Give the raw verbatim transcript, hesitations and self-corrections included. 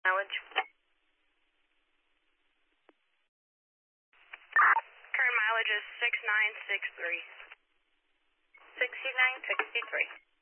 Mileage? Current mileage is six nine six three. sixty-nine sixty-three.